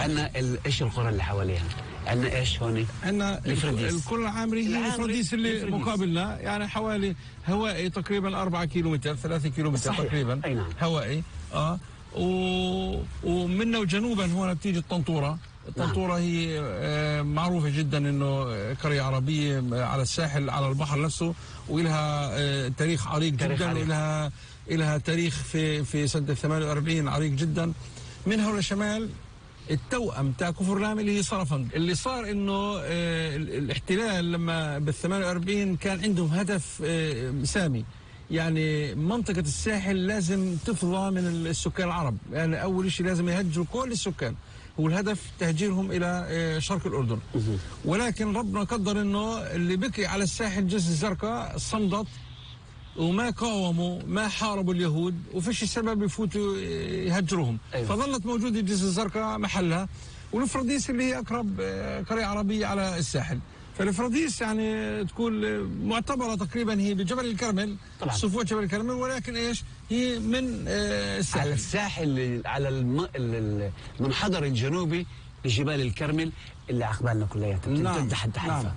عندنا ايش القرى اللي حواليها؟ عندنا ايش هون؟ عندنا القرى العامري هي فراديس اللي مقابلنا، يعني حوالي هوائي تقريبا 4 كيلومتر 3 كيلومتر تقريبا. أي نعم. هوائي ومنه وجنوبا هون بتيجي الطنطوره. الطنطوره هي معروفه جدا انه قريه عربيه على الساحل على البحر نفسه، ولها تاريخ عريق جدا، لها تاريخ في سنه 48 عريق جدا. من هون لشمال التوأم تاع كفر لامي اللي هي صرفند. اللي صار انه الاحتلال لما بال 48 كان عندهم هدف سامي، يعني منطقة الساحل لازم تفضى من السكان العرب، يعني أول شيء لازم يهجروا كل السكان، هو الهدف تهجيرهم إلى شرق الأردن. ولكن ربنا قدر إنه اللي بقي على الساحل جزر الزرقاء صمدت وما قاوموا، ما حاربوا اليهود، وفيش سبب يفوتوا يهجروهم. أيوة. فظلت موجودة جزر الزرقاء محلها، والفراديس اللي هي أقرب قرية عربية على الساحل. فالفراديس يعني تكون معتبرة تقريبا هي بجبل الكرمل، صفوة جبل الكرمل، ولكن ايش هي من الساحل، على الساحل، على المنحدر الجنوبي لجبال الكرمل اللي عقبالنا كلياتها بتمتد حتى حيفا.